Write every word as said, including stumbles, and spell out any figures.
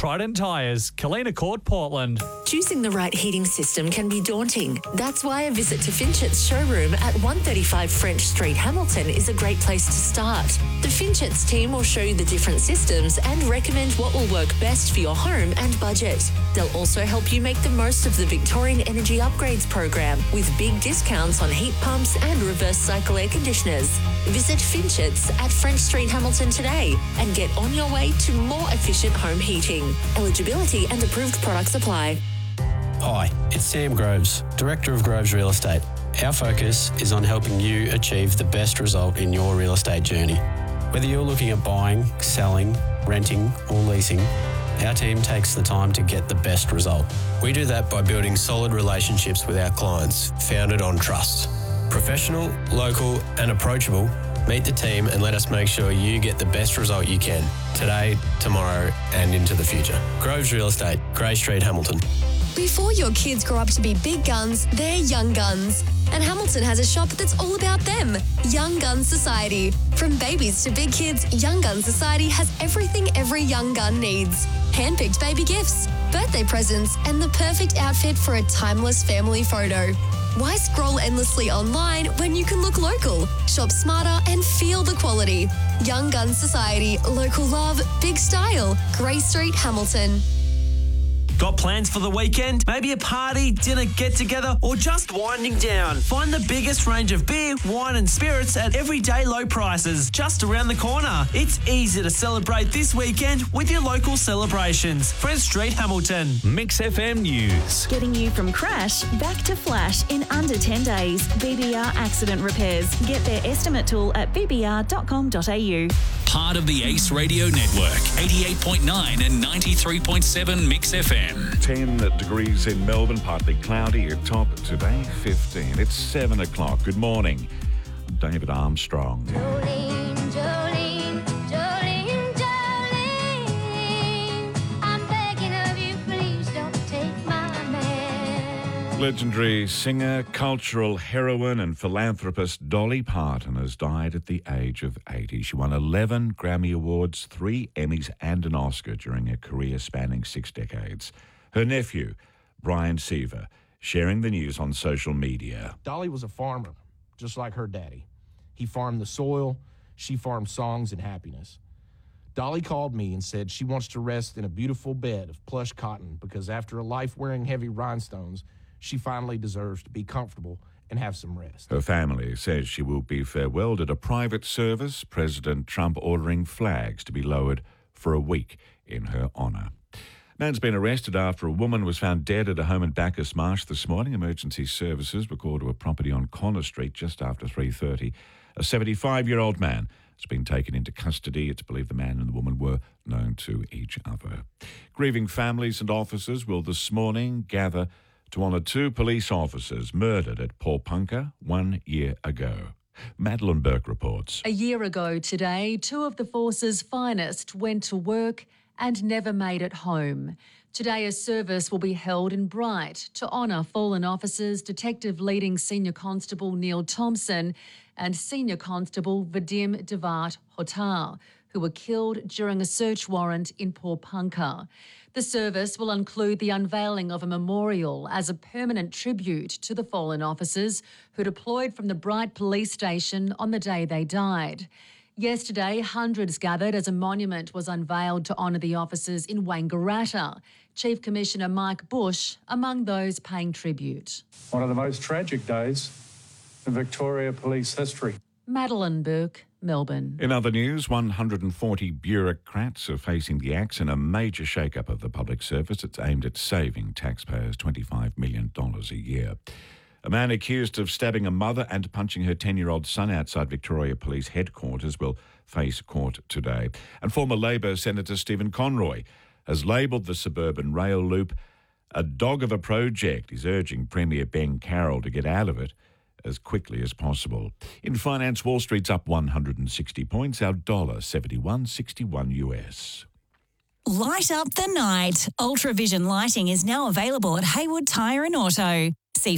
Trident Tyres, Kalina Court, Portland. Choosing the right heating system can be daunting. That's why a visit to Finchet's showroom at one thirty-five French Street, Hamilton is a great place to start. The Finchet's team will show you the different systems and recommend what will work best for your home and budget. They'll also help you make the most of the Victorian Energy Upgrades program with big discounts on heat pumps and reverse cycle air conditioners. Visit Finchet's at French Street, Hamilton today and get on your way to more efficient home heating. Eligibility and approved products apply. Hi, it's Sam Groves, Director of Groves Real Estate. Our focus is on helping you achieve the best result in your real estate journey. Whether you're looking at buying, selling, renting or leasing, our team takes the time to get the best result. We do that by building solid relationships with our clients, founded on trust. Professional, local and approachable, meet the team and let us make sure you get the best result you can, today, tomorrow and into the future. Groves Real Estate, Grey Street, Hamilton. Before your kids grow up to be big guns, they're young guns. And Hamilton has a shop that's all about them, Young Guns Society. From babies to big kids, Young Guns Society has everything every young gun needs. Handpicked baby gifts, birthday presents, and the perfect outfit for a timeless family photo. Why scroll endlessly online when you can look local, shop smarter and feel the quality? Young Guns Society, local love, big style, Grey Street, Hamilton. Got plans for the weekend? Maybe a party, dinner, get-together, or just winding down? Find the biggest range of beer, wine and spirits at everyday low prices just around the corner. It's easy to celebrate this weekend with your local celebrations. French Street, Hamilton. Mix F M News. Getting you from crash back to flash in under ten days. B B R Accident Repairs. Get their estimate tool at b b r dot com dot a u. Part of the Ace Radio Network, eighty-eight point nine and ninety-three point seven Mix F M. ten degrees in Melbourne, partly cloudy at top today, fifteen. It's seven o'clock. Good morning. I'm David Armstrong. Jolene, Jolene, Jolene, Jolene, I'm begging of you, please don't take my man. Legendary singer, cultural heroine and philanthropist Dolly Parton has died at the age of eighty. She won eleven Grammy Awards, three Emmys and an Oscar during her career spanning six decades. Her nephew, Brian Seaver, sharing the news on social media. Dolly was a farmer, just like her daddy. He farmed the soil, she farmed songs and happiness. Dolly called me and said she wants to rest in a beautiful bed of plush cotton because after a life wearing heavy rhinestones, she finally deserves to be comfortable and have some rest. Her family says she will be farewelled at a private service, President Trump ordering flags to be lowered for a week in her honour. Man's been arrested after a woman was found dead at a home in Bacchus Marsh this morning. Emergency services were called to a property on Connor Street just after three thirty. A seventy-five-year-old man has been taken into custody. It's believed the man and the woman were known to each other. Grieving families and officers will this morning gather to honour two police officers murdered at Paul-Punker one year ago. Madeline Burke reports. A year ago today, two of the force's finest went to work and never made it home. Today, a service will be held in Bright to honour fallen officers, Detective Leading Senior Constable Neil Thompson and Senior Constable Vadim Devat Hotar, who were killed during a search warrant in Paul-Punker. The service will include the unveiling of a memorial as a permanent tribute to the fallen officers who deployed from the Bright Police Station on the day they died. Yesterday, hundreds gathered as a monument was unveiled to honour the officers in Wangaratta. Chief Commissioner Mike Bush among those paying tribute. One of the most tragic days in Victoria Police history. Madeline Burke, Melbourne. In other news, one hundred forty bureaucrats are facing the axe in a major shake-up of the public service. It's aimed at saving taxpayers twenty-five million dollars a year. A man accused of stabbing a mother and punching her ten-year-old son outside Victoria Police headquarters will face court today. And former Labor Senator Stephen Conroy has labelled the suburban rail loop a dog of a project. He's urging Premier Ben Carroll to get out of it as quickly as possible. In finance, Wall Street's up one hundred sixty points, our dollar seventy-one sixty-one U S. Light up the night. Ultravision lighting is now available at Haywood Tyre and Auto.